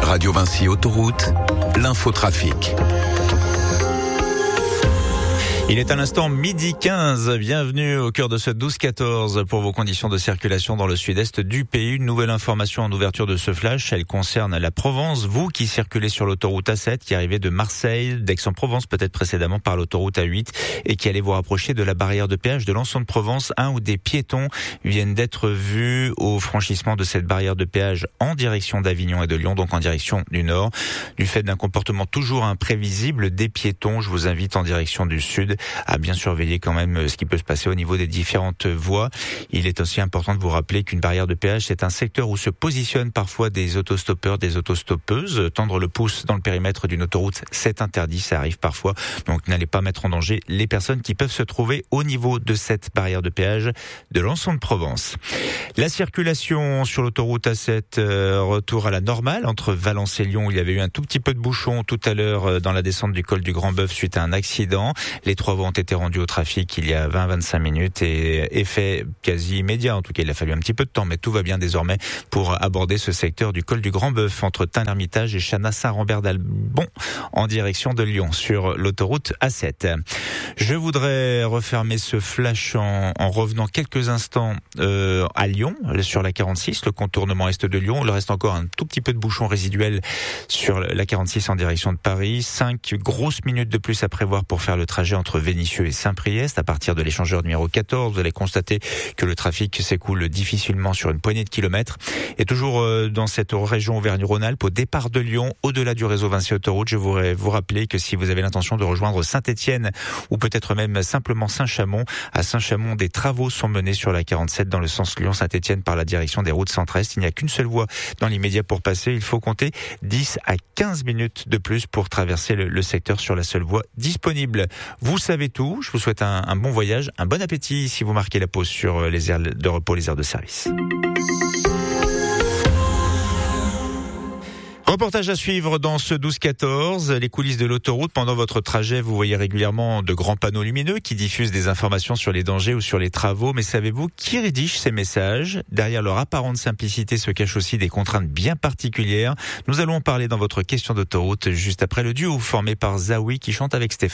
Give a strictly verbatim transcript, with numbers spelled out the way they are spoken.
Radio Vinci Autoroute, l'infotrafic. Il est à l'instant midi quinze. Bienvenue au cœur de ce douze quatorze pour vos conditions de circulation dans le sud-est du pays. Une nouvelle information en ouverture de ce flash. Elle concerne la Provence. Vous qui circulez sur l'autoroute A sept, qui arrivez de Marseille, d'Aix-en-Provence, peut-être précédemment par l'autoroute A huit et qui allez vous rapprocher de la barrière de péage de Lançon-de-Provence. Un ou des piétons viennent d'être vus au franchissement de cette barrière de péage en direction d'Avignon et de Lyon, donc en direction du nord. Du fait d'un comportement toujours imprévisible des piétons, je vous invite en direction du sud à bien surveiller quand même ce qui peut se passer au niveau des différentes voies. Il est aussi important de vous rappeler qu'une barrière de péage, c'est un secteur où se positionnent parfois des autostoppeurs, des autostoppeuses. Tendre le pouce dans le périmètre d'une autoroute, c'est interdit, ça arrive parfois. Donc n'allez pas mettre en danger les personnes qui peuvent se trouver au niveau de cette barrière de péage de Lançon-de-Provence. La circulation sur l'autoroute A sept, euh, retour à la normale entre Valence et Lyon. Il y avait eu un tout petit peu de bouchon tout à l'heure euh, dans la descente du col du Grand Bœuf suite à un accident. Les trois voies ont été rendues au trafic il y a vingt à vingt-cinq minutes et effet quasi immédiat. En tout cas, il a fallu un petit peu de temps, mais tout va bien désormais pour aborder ce secteur du col du Grand Bœuf entre Tain-l'Hermitage et Chana-Saint-Rambert-d'Albon en direction de Lyon sur l'autoroute A sept. Je voudrais refermer ce flash en, en revenant quelques instants euh, à Lyon, sur la quarante-six, le contournement est de Lyon. Il reste encore un tout petit peu de bouchon résiduel sur la quarante-six en direction de Paris. Cinq grosses minutes de plus à prévoir pour faire le trajet entre Vénissieux et Saint-Priest. À partir de l'échangeur numéro quatorze, vous allez constater que le trafic s'écoule difficilement sur une poignée de kilomètres. Et toujours dans cette région Auvergne-Rhône-Alpes, au départ de Lyon, au-delà du réseau Vinci Autoroute, je voudrais vous rappeler que si vous avez l'intention de rejoindre Saint-Étienne ou peut-être même simplement Saint-Chamond, à Saint-Chamond, des travaux sont menés sur la quarante-sept dans le sens Lyon-Saint-Étienne par la direction des routes centre-est. Il n'y a qu'une seule voie dans l'immédiat pour passer. Il faut compter dix à quinze minutes de plus pour traverser le, le secteur sur la seule voie disponible. Vous savez tout. Je vous souhaite un, un bon voyage, un bon appétit si vous marquez la pause sur les aires de repos, les aires de service. Reportage à suivre dans ce douze quatorze, les coulisses de l'autoroute. Pendant votre trajet, vous voyez régulièrement de grands panneaux lumineux qui diffusent des informations sur les dangers ou sur les travaux. Mais savez-vous qui rédige ces messages ? Derrière leur apparente simplicité se cachent aussi des contraintes bien particulières. Nous allons en parler dans votre question d'autoroute juste après le duo formé par Zawi qui chante avec Stéphane.